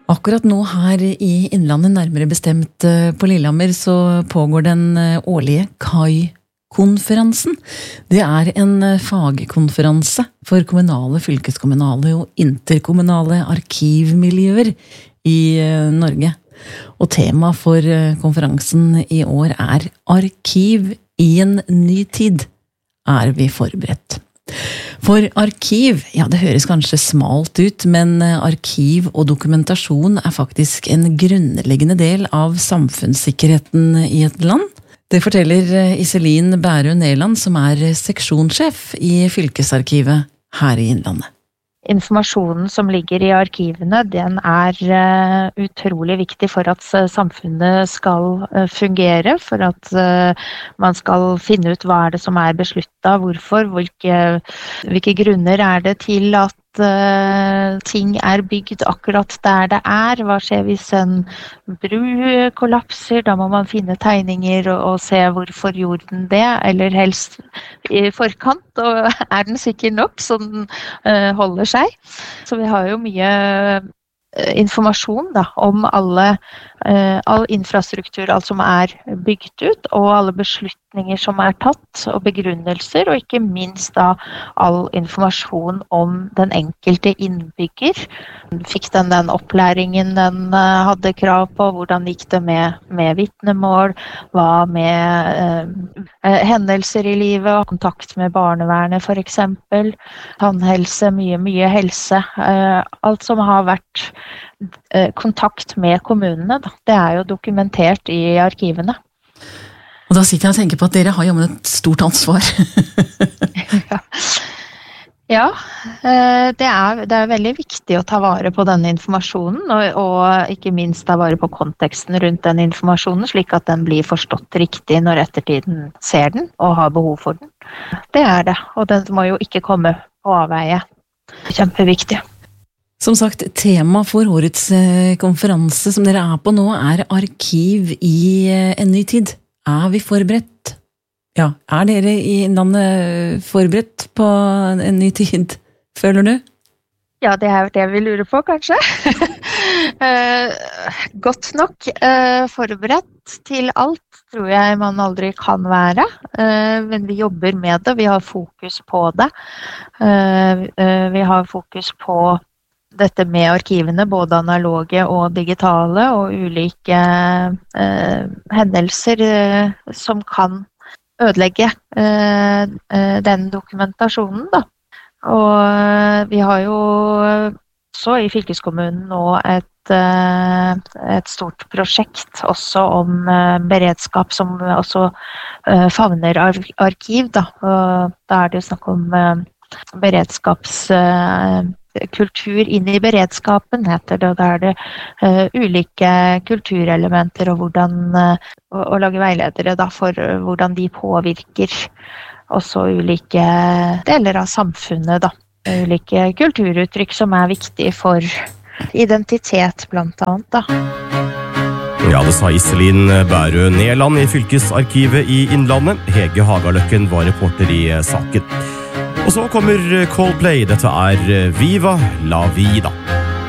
Akkurat nå her i Innlandet, nærmere bestemt på Lillehammer, så pågår den årlige KAI-konferansen. Det er en fagkonferanse for kommunale, fylkeskommunale og interkommunale arkivmiljøer i Norge. Og tema for konferansen i år er «Arkiv i en ny tid». Er vi forberedt? For arkiv, ja, det høres kanskje smalt ut, men arkiv og dokumentasjon er faktisk en grunnleggende del av samfunnssikkerheten i et land. Det forteller Iselin Bærøe Neland, som er seksjonssjef i Fylkesarkivet her i Innlandet. Informasjonen som ligger i arkivene, den er utrolig viktig for at samfunnet skal fungere, for at man skal finne ut hva er det som er besluttet, hvorfor, hvilke grunner er det til at ting er bygd akkurat der det er. Hva skjer hvis en bru kollapser? Da må man finne tegninger og se hvorfor gjorde den det, eller helst i forkant, og er den sikker nok så den holder seg. Så vi har jo mye informasjon da, om all infrastruktur, alt som er bygd ut, og alle beslutninger som er tatt, og begrunnelser, og ikke minst da all informasjon om den enkelte innbygger. Fikk den opplæringen den hadde krav på, hvordan gikk det med vitnemål, hva med hendelser i livet, kontakt med barnevernet for eksempel, tannhelse, mye helse, alt som har vært kontakt med kommunene, da. Det er jo dokumentert i arkivene. Og da sitter jeg og tenker på at dere har jo et stort ansvar. Ja, det er veldig viktig å ta vare på denne informasjonen, og ikke minst ta vare på konteksten rundt den informasjonen, slik at den blir forstått riktig når ettertiden ser den og har behov for den. Det er det, og den må jo ikke komme på avveie. Kjempeviktig. Som sagt, tema for årets konferanse som dere er på nå er arkiv i en ny tid. Er vi forberedt? Ja, er dere i Innlandet forberedt på en ny tid, føler du? Ja, det er det vi lurer på, kanskje. Godt nok forberedt til alt, tror jeg man aldri kan være. Men vi jobber med det, vi har fokus på det. Vi har fokus på dette med arkivene, både analoge og digitale, og ulike hendelser som kan ødelegge den dokumentasjonen, da. Og vi har jo så i fylkeskommunen nå et stort prosjekt også om beredskap som også favner arkiv, da. Og da er det jo snakk om kultur inn i beredskapen, heter det, og da er det ulike kulturelementer og å lage veiledere da, for hvordan de påvirker også ulike deler av samfunnet, da. Ulike kulturuttrykk som er viktige for identitet, blant annet, da. Ja, det sa Iselin Bærøe Neland i Fylkesarkivet i Innlandet. Hege Hagaløkken var reporter i saken. Og så kommer Coldplay, dette er Viva la Vida.